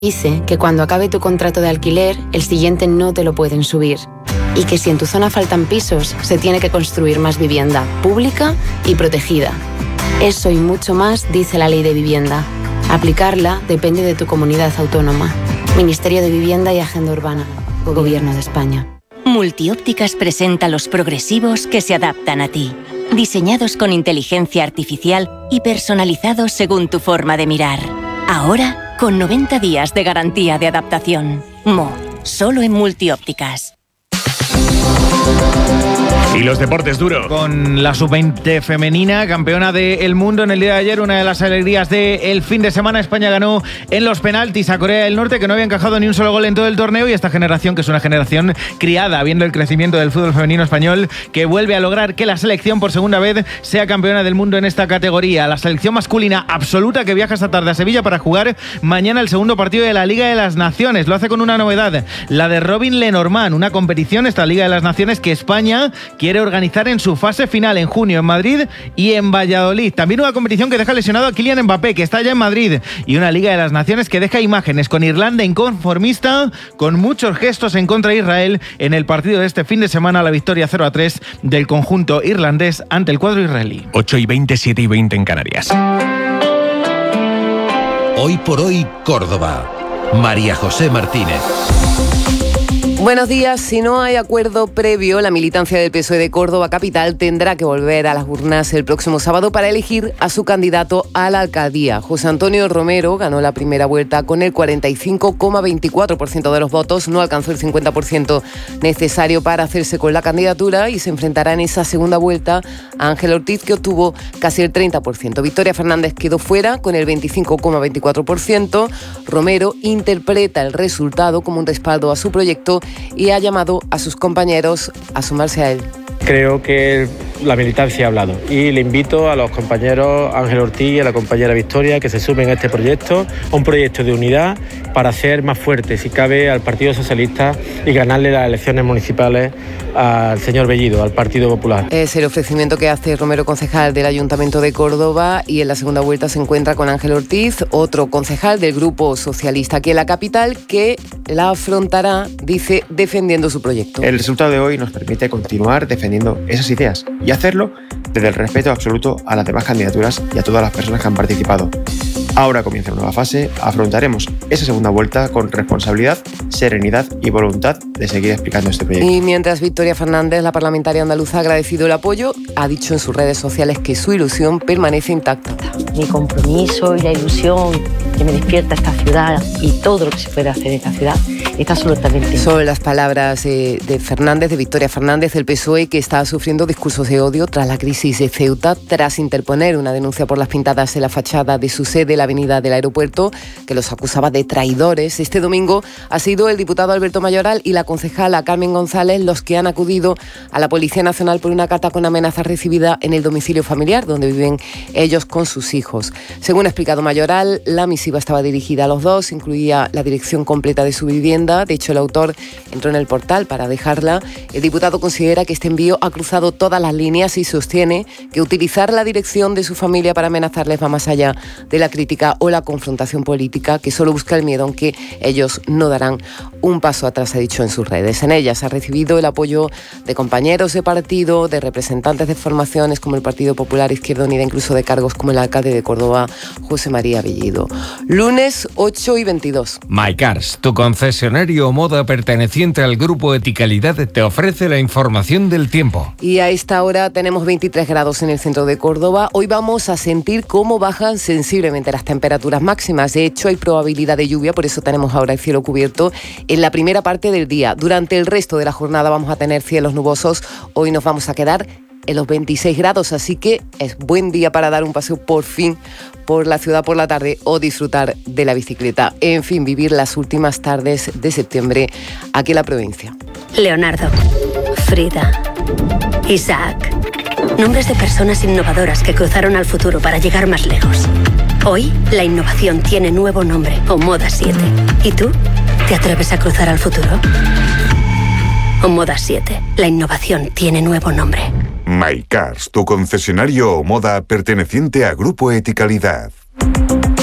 Dice que cuando acabe tu contrato de alquiler, el siguiente no te lo pueden subir. Y que si en tu zona faltan pisos, se tiene que construir más vivienda, pública y protegida. Eso y mucho más dice la Ley de Vivienda. Aplicarla depende de tu comunidad autónoma. Ministerio de Vivienda y Agenda Urbana. Gobierno de España. Multiópticas presenta los progresivos que se adaptan a ti. Diseñados con inteligencia artificial y personalizados según tu forma de mirar. Ahora, con 90 días de garantía de adaptación. Solo en Multiópticas. Y los deportes duros. Con la sub-20 femenina, campeona del mundo en el día de ayer, una de las alegrías del fin de semana. España ganó en los penaltis a Corea del Norte, que no había encajado ni un solo gol en todo el torneo, y esta generación, que es una generación criada, viendo el crecimiento del fútbol femenino español, que vuelve a lograr que la selección por segunda vez sea campeona del mundo en esta categoría. La selección masculina absoluta, que viaja esta tarde a Sevilla para jugar mañana el segundo partido de la Liga de las Naciones. Lo hace con una novedad, la de Robin Lenormand, una competición, esta Liga de las Naciones, que España quiere organizar en su fase final en junio en Madrid y en Valladolid. También una competición que deja lesionado a Kylian Mbappé, que está ya en Madrid, y una Liga de las Naciones que deja imágenes con Irlanda inconformista, con muchos gestos en contra de Israel en el partido de este fin de semana, la victoria 0-3 del conjunto irlandés ante el cuadro israelí. 8:20, 7:20 en Canarias. Hoy por hoy, Córdoba. María José Martínez. Buenos días. Si no hay acuerdo previo, la militancia del PSOE de Córdoba capital tendrá que volver a las urnas el próximo sábado para elegir a su candidato a la alcaldía. José Antonio Romero ganó la primera vuelta con el 45,24% de los votos, no alcanzó el 50% necesario para hacerse con la candidatura y se enfrentará en esa segunda vuelta a Ángel Ortiz, que obtuvo casi el 30%. Victoria Fernández quedó fuera con el 25,24%. Romero interpreta el resultado como un respaldo a su proyecto y ha llamado a sus compañeros a sumarse a él. Creo que la militancia ha hablado y le invito a los compañeros Ángel Ortiz y a la compañera Victoria que se sumen a este proyecto, un proyecto de unidad para hacer más fuerte, si cabe, al Partido Socialista y ganarle las elecciones municipales al señor Bellido, al Partido Popular. Es el ofrecimiento que hace Romero, concejal del Ayuntamiento de Córdoba, y en la segunda vuelta se encuentra con Ángel Ortiz, otro concejal del Grupo Socialista aquí en la capital, que la afrontará, dice, defendiendo su proyecto. El resultado de hoy nos permite continuar defendiendo esas ideas y hacerlo desde el respeto absoluto a las demás candidaturas y a todas las personas que han participado. Ahora comienza una nueva fase, afrontaremos esa segunda vuelta con responsabilidad, serenidad y voluntad de seguir explicando este proyecto. Y mientras Victoria Fernández, la parlamentaria andaluza, ha agradecido el apoyo, ha dicho en sus redes sociales que su ilusión permanece intacta. Mi compromiso y la ilusión que me despierta esta ciudad y todo lo que se puede hacer en esta ciudad está absolutamente. Son las palabras de Fernández, de Victoria Fernández, del PSOE, que está sufriendo discursos de odio tras la crisis de Ceuta, tras interponer una denuncia por las pintadas en la fachada de su sede, la avenida del aeropuerto, que los acusaba de traidores. Este domingo ha sido el diputado Alberto Mayoral y la concejala Carmen González los que han acudido a la Policía Nacional por una carta con amenazas recibida en el domicilio familiar, donde viven ellos con sus hijos. Según ha explicado Mayoral, la misiva estaba dirigida a los dos, incluía la dirección completa de su vivienda. De hecho, el autor entró en el portal para dejarla. El diputado considera que este envío ha cruzado todas las líneas y sostiene que utilizar la dirección de su familia para amenazarles va más allá de la crítica o la confrontación política, que solo busca el miedo, aunque ellos no darán un paso atrás, ha dicho en sus redes. En ellas ha recibido el apoyo de compañeros de partido, de representantes de formaciones como el Partido Popular, Izquierda Unida, incluso de cargos como el alcalde de Córdoba, José María Bellido. Lunes 8:22. MyCars, tu concesionario Moda perteneciente al Grupo Eticalidad, te ofrece la información del tiempo. Y a esta hora tenemos 23 grados en el centro de Córdoba. Hoy vamos a sentir cómo bajan sensiblemente las temperaturas máximas. De hecho, hay probabilidad de lluvia, por eso tenemos ahora el cielo cubierto en la primera parte del día. Durante el resto de la jornada vamos a tener cielos nubosos. Hoy nos vamos a quedar en los 26 grados, así que es buen día para dar un paseo por fin por la ciudad por la tarde o disfrutar de la bicicleta. En fin, vivir las últimas tardes de septiembre aquí en la provincia. Leonardo, Frida, Isaac. Nombres de personas innovadoras que cruzaron al futuro para llegar más lejos. Hoy, la innovación tiene nuevo nombre, Omoda 7. ¿Y tú? ¿Te atreves a cruzar al futuro? Omoda 7. La innovación tiene nuevo nombre. MyCars, tu concesionario Omoda perteneciente a Grupo Eticalidad.